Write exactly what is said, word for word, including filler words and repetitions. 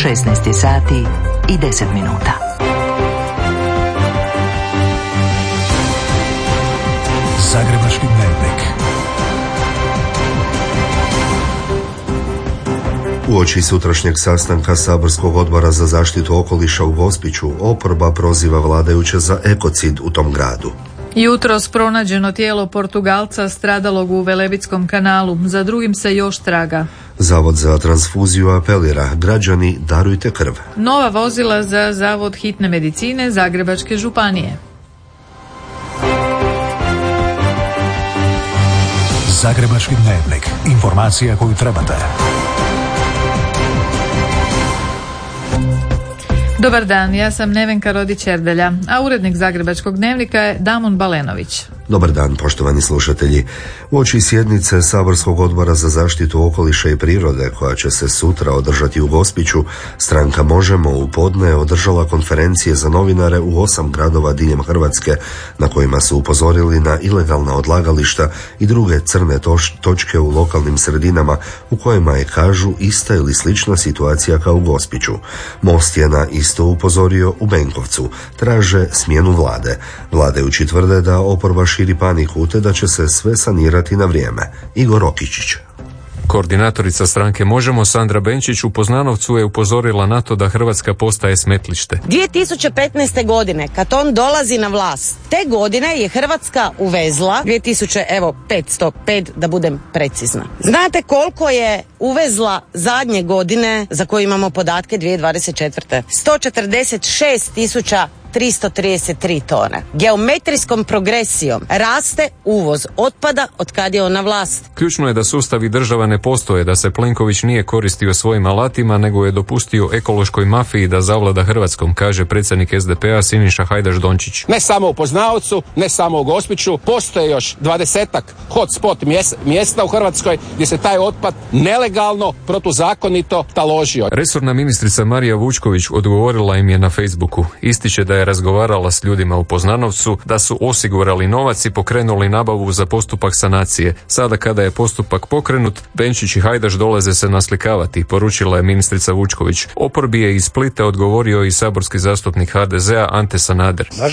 šesnaest sati i deset minuta. Zagrebački dnevnik. Uoči sutrašnjeg sastanka Saborskog odbora za zaštitu okoliša u Gospiću, oporba proziva vladajuće za ekocid u tom gradu. Jutros pronađeno tijelo Portugalca stradalog u Velebitskom kanalu, za drugim se još traga. Zavod za transfuziju apelira, građani darujte krv. Nova vozila za Zavod hitne medicine Zagrebačke županije. Zagrebački dnevnik. Informacija koju trebate. Dobar dan, ja sam Nevenka Rodić-Erdelja, a urednik Zagrebačkog dnevnika je Damon Balenović. Dobar dan, poštovani slušatelji. Uoči sjednice Saborskog odbora za zaštitu okoliša i prirode, koja će se sutra održati u Gospiću, stranka Možemo u podne održala konferencije za novinare u osam gradova diljem Hrvatske, na kojima su upozorili na ilegalna odlagališta i druge crne toč- točke u lokalnim sredinama u kojima je, kažu, ista ili slična situacija kao u Gospiću. Most je na isto upozorio u Benkovcu. Traže smjenu vlade. Vladajući tvrde da oporba širi paniku te da će se sve sanirati na vrijeme. Igor Okičić. Koordinatorica stranke Možemo Sandra Benčić u Poznanovcu je upozorila na to da Hrvatska postaje smetlište. dvije tisuće petnaeste. godine, kad on dolazi na vlast, te godine je Hrvatska uvezla dvije tisuće petsto pet, da budem precizna. Znate koliko je uvezla zadnje godine, za koje imamo podatke, dvije tisuće dvadeset četvrte. sto četrdeset šest tisuća tristo trideset tri tone. Geometrijskom progresijom raste uvoz otpada od kad je on na vlast. Ključno je da sustav i država ne postoje, da se Plenković nije koristio svojim alatima, nego je dopustio ekološkoj mafiji da zavlada Hrvatskom, kaže predsjednik es de pe a Siniša Hajdaš Dončić. Ne samo u Poznanovcu, ne samo u Gospiću, postoje još dvadesetak hotspot mjesta u Hrvatskoj gdje se taj otpad nelegalno, protuzakonito taložio. Resorna ministrica Marija Vučković odgovorila im je na Facebooku. Ističe da je razgovarala s ljudima u Poznanovcu, da su osigurali novac i pokrenuli nabavu za postupak sanacije. Sada kada je postupak pokrenut, Benčić i Hajdaš dolaze se naslikavati, poručila je ministrica Vučković. Oporbi je iz Splita odgovorio i saborski zastupnik ha de zea Ante Sanader. Nažalost,